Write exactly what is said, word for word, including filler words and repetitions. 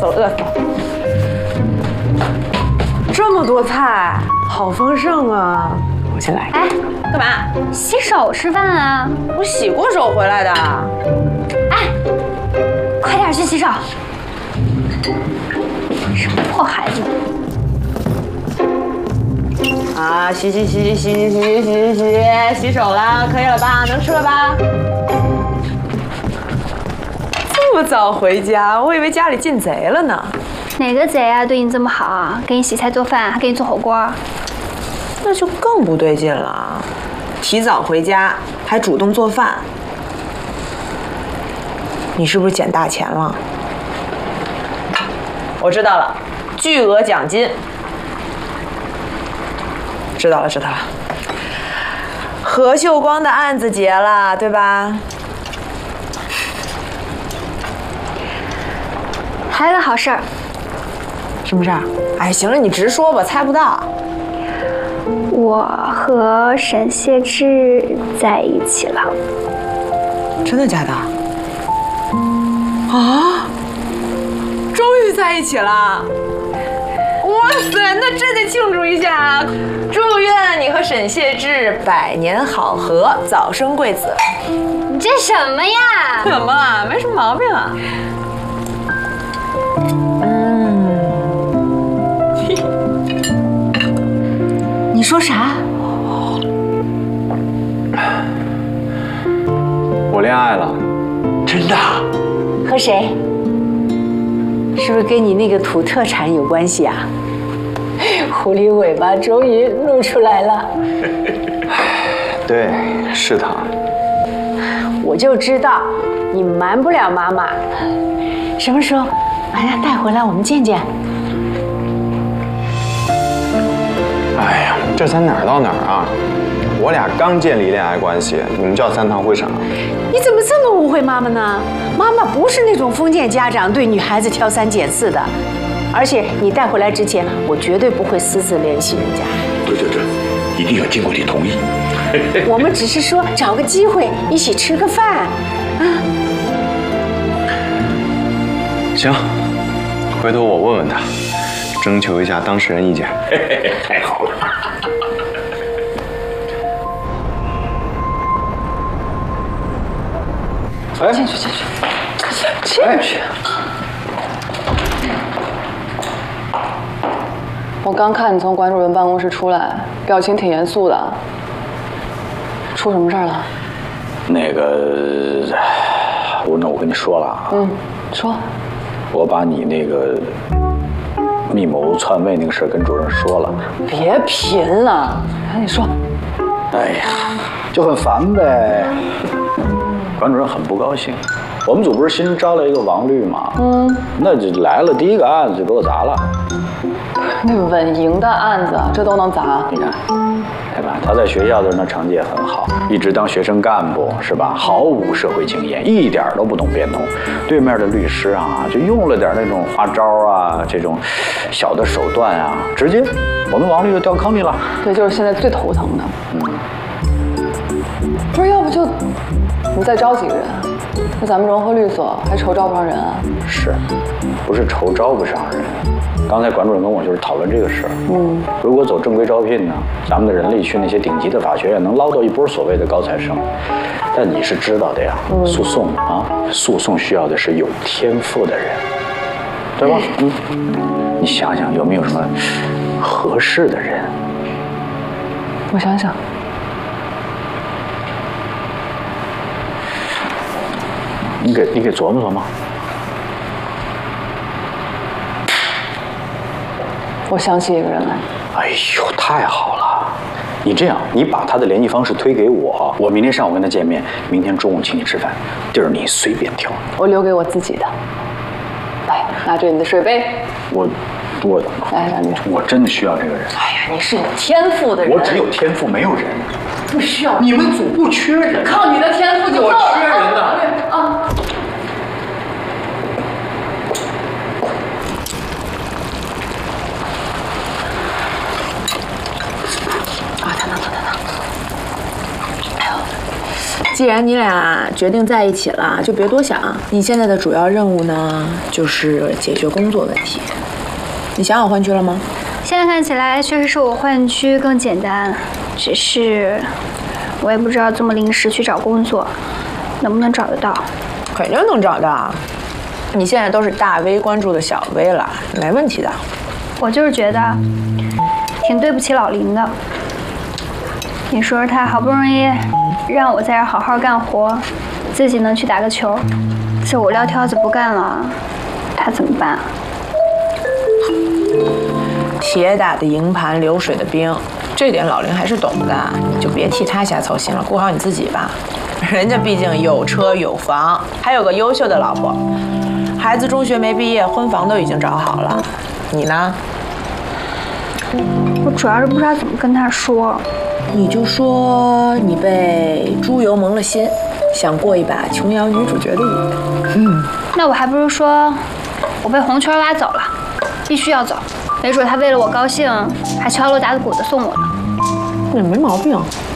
死了，饿死了！ 这么多菜，好丰盛啊！我先来。 哎，干嘛？ 洗手吃饭啊！ 我洗过手回来的。 哎，快点去洗手！什么破孩子！ 啊，洗洗洗洗洗洗洗洗洗洗手了，可以了吧？能吃了吧？这么早回家，我以为家里进贼了呢。 哪个贼啊？对你这么好，给你洗菜做饭，还给你做火锅？ 那就更不对劲了。提早回家，还主动做饭，你是不是捡大钱了？我知道了，巨额奖金。知道了，知道了。何秀光的案子结了，对吧？ 还有个好事儿。 什么事儿？哎，行了，你直说吧，猜不到。 我和沈燮志在一起了。 真的假的？啊！终于在一起了！哇塞，那真得庆祝一下！祝愿你和沈燮志百年好合，早生贵子。 你这什么呀？ 怎么了？没什么毛病啊。嗯。 你说啥？ 我恋爱了。 真的？和谁？是不是跟你那个土特产有关系啊？狐狸尾巴终于露出来了。 对，是他。 我就知道你瞒不了妈妈。什么时候把他带回来，我们见见？ 哎呀，这才哪儿到哪儿啊！我俩刚建立恋爱关系，你们叫三趟会啥？ 你怎么这么误会妈妈呢？妈妈不是那种封建家长，对女孩子挑三拣四的。而且你带回来之前，我绝对不会私自联系人家。 对对对，一定要经过你同意。 我们只是说找个机会一起吃个饭，啊。 行，回头我问问他，征求一下当事人意见。 太好了。 哎， 进去进去，进去。 我刚看你从管主任办公室出来，表情挺严肃的。出什么事儿了？ 那个，我那我跟你说了啊。 嗯，说。 我把你那个密谋篡位那个事儿跟主任说了。 别贫了，赶紧说。 哎呀，就很烦呗。管主任很不高兴。我们组不是新招了一个王律吗？嗯，那就来了，第一个案子就给我砸了。 那稳赢的案子，这都能砸？ 你看，对吧？他在学校的那成绩也很好，一直当学生干部，是吧？毫无社会经验，一点都不懂变通。对面的律师啊，就用了点那种花招啊，这种小的手段啊，直接我们王律就掉坑里了。 对，就是现在最头疼的。 嗯， 不是，要不就你再招几个人？那咱们融合律所还愁招不上人啊？ 是，不是愁招不上人？刚才管主任跟我就是讨论这个事儿。嗯，如果走正规招聘呢，咱们的人力去那些顶级的法学院，能捞到一波所谓的高材生。但你是知道的呀，嗯、诉讼啊，诉讼需要的是有天赋的人，对吧？嗯，你想想有没有什么合适的人？ 我想想。 你给你给琢磨琢磨。 我想起一个人来。 哎呦，太好了！你这样，你把他的联系方式推给我，我明天上午跟他见面，明天中午请你吃饭，地儿你随便挑。 我留给我自己的。来，拿着你的水杯。 我，我， 来，让你。 我真的需要这个人。 哎呀，你是有天赋的人。 我只有天赋，没有人。 不需要。 你们组不缺人。 靠你的天赋就够了。 我缺人的。 啊。 既然你俩决定在一起了，就别多想。你现在的主要任务呢，就是解决工作问题。你想好换区了吗？ 现在看起来确实是我换区更简单，只是我也不知道这么临时去找工作，能不能找得到。 肯定能找到。你现在都是大 V 关注的小 V 了，没问题的。 我就是觉得挺对不起老林的。你说他好不容易让我在这儿好好干活，自己能去打个球，这我撂挑子不干了，他怎么办？ 铁打的营盘流水的兵，这点老林还是懂的，你就别替他瞎操心了，顾好你自己吧。人家毕竟有车有房，还有个优秀的老婆，孩子中学没毕业，婚房都已经找好了。你呢？ 我主要是不知道怎么跟他说。 你就说你被猪油蒙了心，想过一把琼瑶女主角的瘾。 嗯，那我还不如说我被红圈拉走了，必须要走。没准他为了我高兴，还敲锣打鼓的送我呢。 那没毛病。